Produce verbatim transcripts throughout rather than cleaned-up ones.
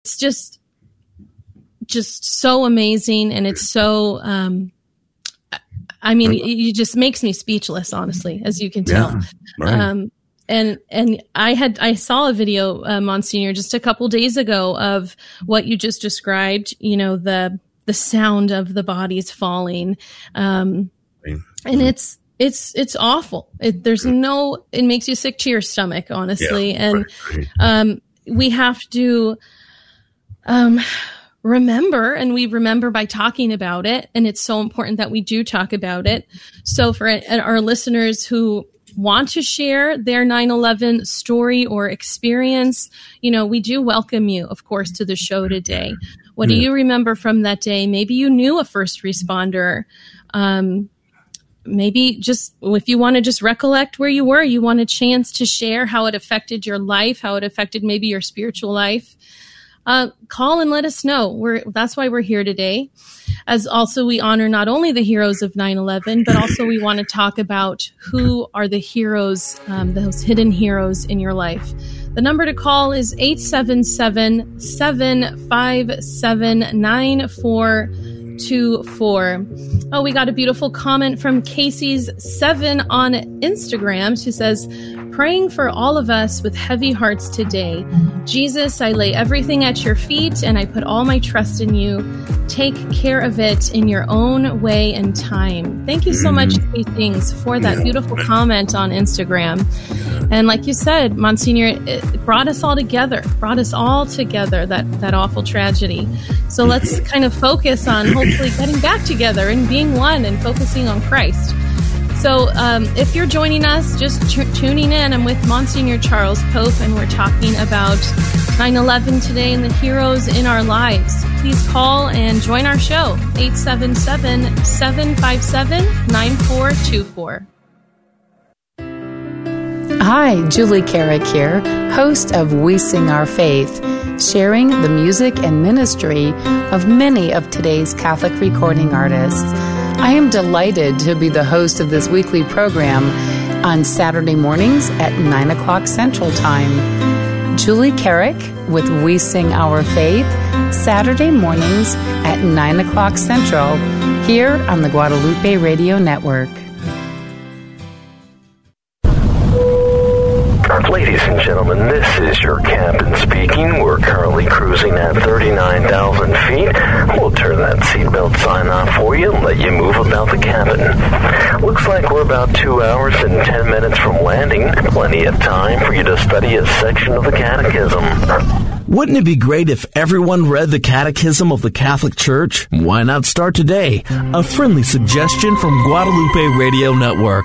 it's just, just so amazing. And it's so, um, I mean, it, it just makes me speechless, honestly, as you can tell. Yeah, right. Um, and, and I had, I saw a video, uh, Monsignor, just a couple days ago of what you just described, you know, the, the sound of the bodies falling. Um, Right. and it's, it's, it's awful. It, there's no, it makes you sick to your stomach, honestly. Yeah, and, right, right. um, we have to, um, remember, and we remember by talking about it. And it's so important that we do talk about it. So for our listeners who want to share their nine eleven story or experience, you know, we do welcome you, of course, to the show today. What do you remember from that day? Maybe you knew a first responder. Um, maybe just if you want to just recollect where you were, you want a chance to share how it affected your life, how it affected maybe your spiritual life. Uh, call and let us know. We're, that's why we're here today. As also we honor not only the heroes of nine eleven, but also we want to talk about who are the heroes, um, those hidden heroes in your life. The number to call is eight seven seven, seven five seven, nine four two four. Oh, we got a beautiful comment from Casey's seven on Instagram. She says, praying for all of us with heavy hearts today. Jesus, I lay everything at your feet and I put all my trust in you. Take care of it in your own way and time. Thank you so much, Casey, for that beautiful comment on Instagram. And like you said, Monsignor, it brought us all together, brought us all together, that, that awful tragedy. So let's kind of focus on hopefully getting back together and being one and focusing on Christ. So um, if you're joining us, just t- tuning in, I'm with Monsignor Charles Pope, and we're talking about nine eleven today and the heroes in our lives. Please call and join our show, eight seven seven, seven five seven, nine four two four. Hi, Julie Carrick here, host of We Sing Our Faith, sharing the music and ministry of many of today's Catholic recording artists. I am delighted to be the host of this weekly program on Saturday mornings at nine o'clock Central Time. Julie Carrick with We Sing Our Faith, Saturday mornings at nine o'clock Central, here on the Guadalupe Radio Network. Ladies and gentlemen, this is your captain speaking. We're currently cruising at thirty-nine thousand feet. We'll turn that seatbelt sign off for you and let you move about the cabin. Looks like we're about two hours and ten minutes from landing. Plenty of time for you to study a section of the Catechism. Wouldn't it be great if everyone read the Catechism of the Catholic Church? Why not start today? A friendly suggestion from Guadalupe Radio Network.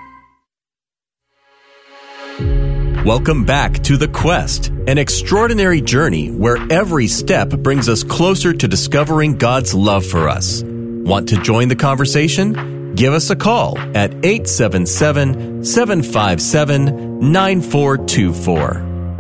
Welcome back to The Quest, an extraordinary journey where every step brings us closer to discovering God's love for us. Want to join the conversation? Give us a call at eight seven seven, seven five seven, nine four two four.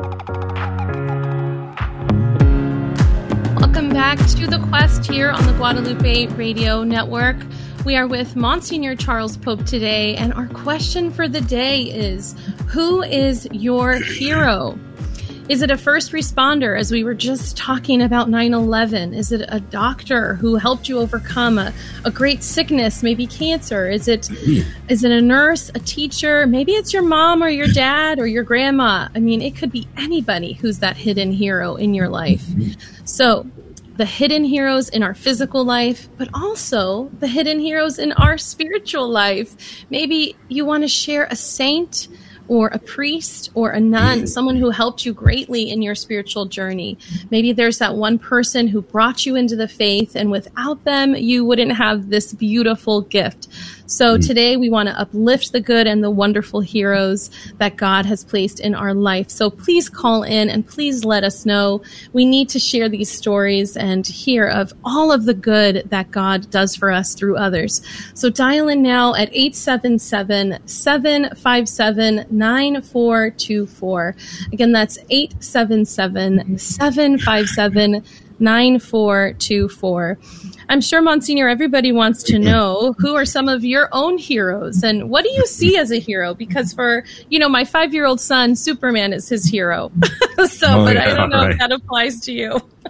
Welcome back to The Quest here on the Guadalupe Radio Network. We are with Monsignor Charles Pope today, and our question for the day is, who is your hero? Is it a first responder, as we were just talking about nine eleven? Is it a doctor who helped you overcome a, a great sickness, maybe cancer? Is it is it a nurse, a teacher? Maybe it's your mom or your dad or your grandma. I mean, it could be anybody who's that hidden hero in your life. So the hidden heroes in our physical life, but also the hidden heroes in our spiritual life. Maybe you want to share a saint or a priest or a nun, someone who helped you greatly in your spiritual journey. Maybe there's that one person who brought you into the faith, and without them, you wouldn't have this beautiful gift. So today we want to uplift the good and the wonderful heroes that God has placed in our life. So please call in and please let us know. We need to share these stories and hear of all of the good that God does for us through others. So dial in now at eight seven seven, seven five seven, nine four two four. Again, that's eight seven seven, seven five seven, nine four two four. I'm sure, Monsignor, everybody wants to know who are some of your own heroes and what do you see as a hero? Because for, you know, my five-year-old son, Superman is his hero. so, oh, but yeah, I don't know right. if that applies to you.